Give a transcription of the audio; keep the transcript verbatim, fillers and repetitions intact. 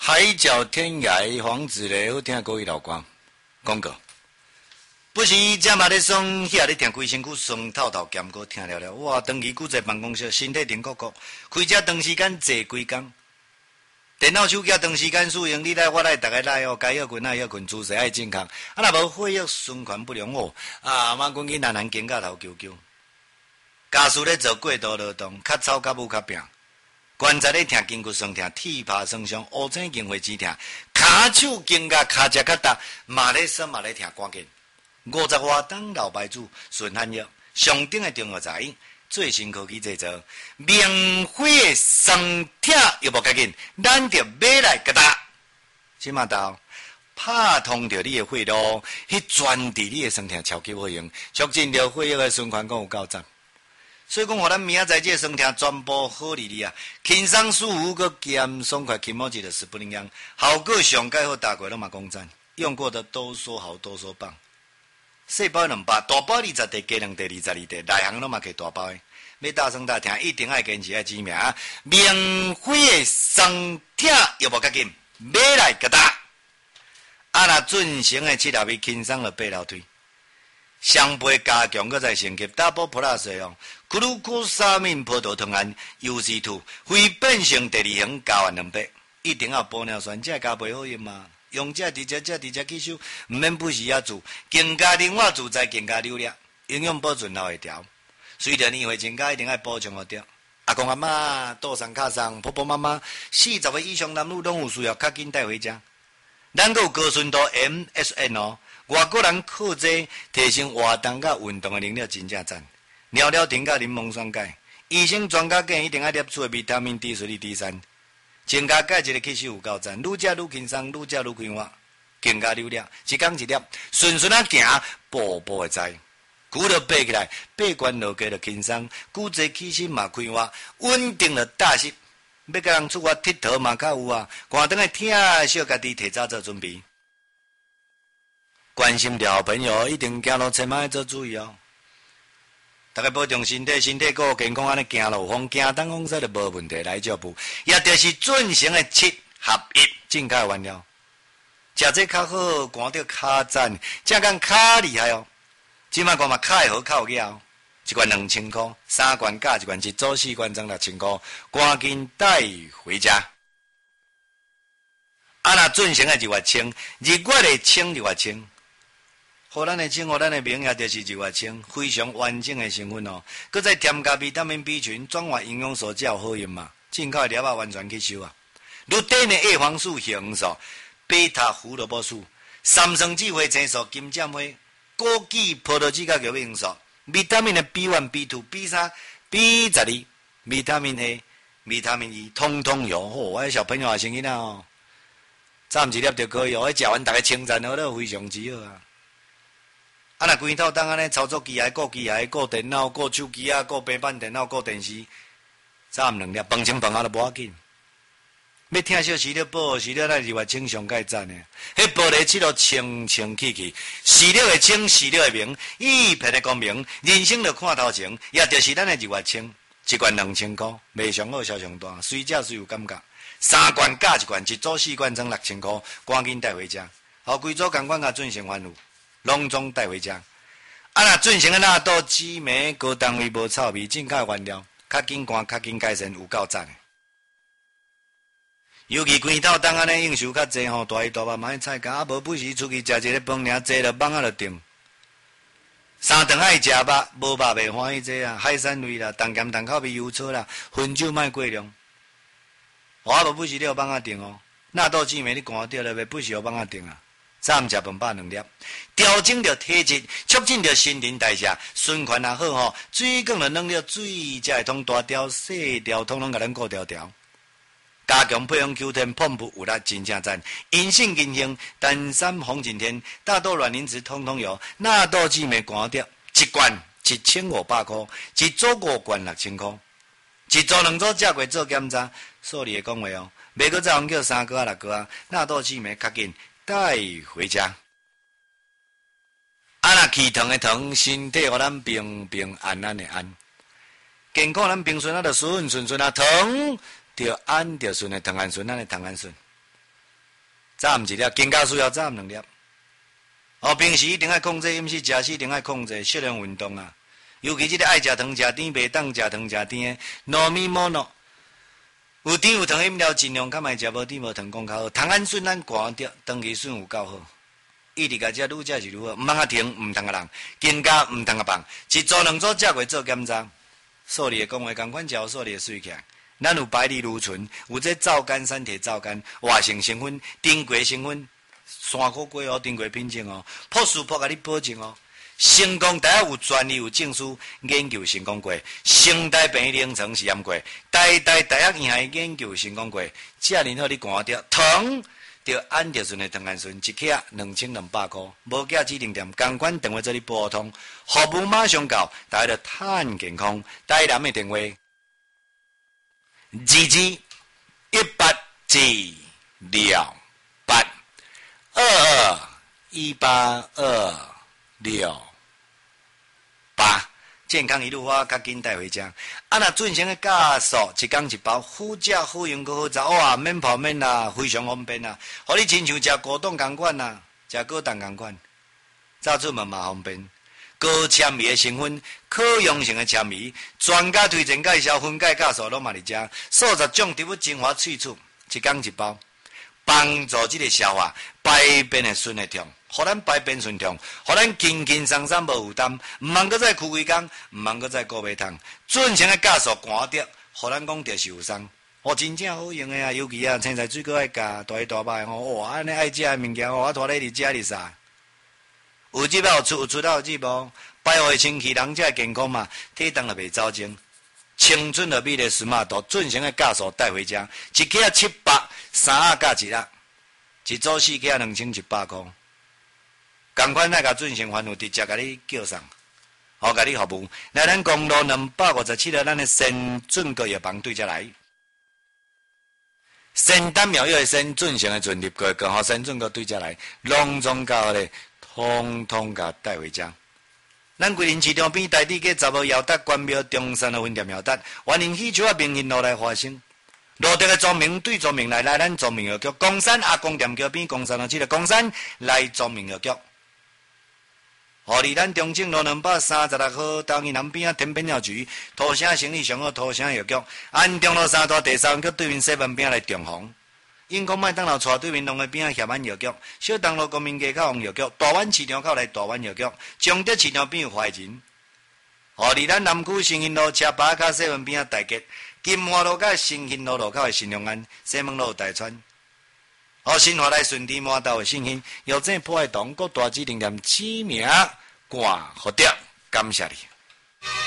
海角天涯黄子嘞，好听国语老歌广告。不是这嘛咧爽，遐咧听规身躯酸透透，咸过听了了。哇，长期久坐办公室，身体顶骨骨，开车长时间坐规工。电脑手机长时间使用，你来我来，大家来哦。该休困爱休困，姿势爱健康。啊，若无血液循环不良哦，啊，妈赶紧难难惊到头救救。家属咧做过度劳动，较操较武较拼。棺材咧疼，筋骨酸疼，体魄酸伤，乌青经会止疼，骹手筋甲骹只较重，嘛咧酸嘛咧疼，赶紧。五十花当老牌子，顺汉药上顶的中药材，最新科技制造，免费的酸痛又无要紧，咱着买来给他。即马到拍通着你的血路，去转伫你的酸痛超级好用，促进着血液的循环，讲有够赞。所以讲，互咱明仔载这酸痛全部好哩哩啊！轻松舒服，佮咸爽快，起毛子的是不一样，效果上盖好，大过拢嘛讲赞，用过的都说好，都说棒。细包两包，大包二十袋，加两袋二十二袋，内行拢嘛给大包的。要大声大听，一定爱坚持爱知名啊！免费的酸痛又无要紧，买来给他。啊，若准成的七合一轻松了八楼推。双倍加强，搁再升级 ，Double Plus 哦，咕噜咕沙面葡萄糖胺 U C 二，非变性第二型加完两倍，一定要玻尿酸，这加袂好用嘛？用这直接这直接吸收，唔免不时啊做，更加另外自在，更加流量，营养保存老会调。随着年岁增加，一定要补充好掉。阿公阿妈、倒上卡上、婆婆妈妈，四十岁以上男女拢有需要，较紧带回家。咱有高纯度 M S N 哦。外国人靠这提升活动甲运动的能力真正赞。尿尿停甲柠檬酸钙，医生专家建议一定要摄取的维他命 D 水、D 三，增加钙质的吸收有够赞，愈食愈轻松，愈食愈快活，更加流量，一天一粒，顺顺啊行，步步会知。骨头爬起来，爬关落家就轻松，骨质起身嘛快活，稳定了大息。要甲人出外佚佗嘛较有啊，赶灯来听小家己提早做准备。关心着好朋友，一定行路千万要做注意哦。大家保重身体，身体够健康，安尼行路风行东风西就无问题。来照步，也就是准成的七合一，正确完了。食这较好，赶着较赞，正讲较厉害哦。即摆讲嘛，较会好，较有效。一罐两千块，三罐加一罐，一组四罐装六千块，赶紧带回家。啊，那准成的就越清，日月的清就越清。互咱的清，互咱的名也就是日月清，非常完整的成分哦。搁再添加维他命 B 群，转化营养素，才有好用嘛。进口的料啊，完全吸收啊。绿茶的叶黄素、叶黄素、贝塔胡萝卜素、三生智慧青素、金针花、枸杞、葡萄籽甲玉米素、维他命的 B 一、B 二、B 三、B 十二、维他命 A、维他命 E， 通通有。哦，我的小朋友也生囡仔哦，蘸一粒就可以哦。食完大家称赞哦，都非常之好啊。啊，若规套当安尼操作机械、顾机械、顾电脑、顾手机啊、顾平板电脑、顾电视，站两粒，饭清饭下都无要紧。要听小时了报，时了那日月清上盖赞的，迄玻璃漆都清清气气，时了会清，时了会明，一片的光明，人生就看头前，也就是咱的日月清，一罐两千块，卖上好销上大，随食随有感觉，三罐加一罐，一组四罐装六千块，赶紧带回家，后规组共款甲准成番薯。拢总带回家。啊，若准成的纳豆、紫梅、高单位无臭味，正确原料，较紧干、较紧改善，有够赞的。尤其关头当安尼应酬较济吼，大鱼大肉买菜干，啊无不时出去食一个饭尔，坐了网啊就定。三顿爱食肉，无肉袂欢喜这啊，海产类啦，重咸重口味油炒啦，薰酒莫过量。我无不时了网啊定哦，纳豆、紫梅你赶掉了袂不时有网啊定啊。早午食饭饱两粒，调整着体质，促进着新陈代谢，循环也好吼，水管了弄了水，才会通大条细条，通通甲咱顾条条。加强配方 Q 十 碰布有力，真正赞。银杏银杏、丹参红景天、大豆卵磷脂通通有，纳豆紫梅干掉，一罐一千五百块，一组五罐六千块，一组两组食过做检查，数字会讲话哦。袂搁再用叫三个啊六个啊，纳豆紫梅较紧。带回家。啊，若气糖的糖，身体互咱平平安安的安，健康咱平顺啊，就顺顺顺啊，糖着安着顺的糖安顺，咱的糖安顺。 早暗一粒，更加需要早暗两粒。哦，平时一定要控制饮食，食食一定要控制，适量运动啊。尤其即个爱食糖、食甜、袂当食糖、食甜的糯米馍喏，有甜有糖饮料尽量较莫食，无甜无糖讲较好。糖氨酸咱降掉，长期顺有够好。一直甲食愈食是愈好，毋通啊停，毋通啊人，更加毋通啊放。一组两组食过做检查，数理的讲话共款，照数理的水起来。咱有百里芦醇，有这皂苷、三铁皂苷、活性成分、丁癸成分。山苦果哦，丁癸品种哦，朴素朴甲你保证哦。成功大家有专利有证书研究成功过，成大病院临床试验过，代代大学院系研究成功过，遮尔好你看着糖，着安德顺的糖氨酸一克两千两百块，无价指定店，共款电话做你拨通，服务马上到，大家着趁健康。台南的电话：二二一八四六八。二二一八二六八，健康一路花，较紧带回家。啊，那准成的假素，一天一包，好食好用搁好食，哇，免泡面啦，非常方便啦。互你亲像食果冻同款啦，食果冻同款，早出门嘛方便。高纤维的成分，可用性的纤维，专家推荐介绍分解假素拢嘛伫遮，数十种植物精华萃取，一天一包。帮助这个消化排便的顺畅，互咱排便顺畅，互咱轻轻松松无负担，毋通搁再哭规工，毋通搁再顾袂通，准成的假素寒着，互咱讲着受伤。哦，真正好用的啊，尤其啊，青菜水果爱加，大鱼大肉吼，哇，安尼爱食的物件，我拖你伫遮哩啥？有入有出，有出有入无？百货清气，人才健康嘛，体重也袂走精。青春的美丽时马度，准成的假素带回家，一克七百，三啊加一啊，一组四克两千一百块。同款那个准成番有直接甲你叫上，好甲你服务。来咱公路两百五十七号，咱的先准个药房对遮来。先丹苗药的先准成的准入过，刚好先准个对遮来，隆重到咧，通通甲带回家。咱桂林市场边台地嘅十号姚达关庙中山的分店姚达，欢迎喜球啊名人路来发生。路德嘅庄名对庄名来来咱庄名药局，公山阿公店桥边公山路即个公山来庄名药局。互离咱中正路两百三十六号东义南边啊天边鸟局，土城生意上好土城药局，安中路三大第三局对面西门边来中红。因公麦当劳带对面龙的边啊，协安药局；小东路公民街口红药局；大湾市场口来大湾药局；中德市场边有怀仁。哦，离咱南区新兴路车八卡西门边啊大吉；金华路甲新兴路路口的新隆安；西门路大川。哦，新华来顺地满道的新兴，有这破坏堂各大指定店指名挂好掉，感谢你。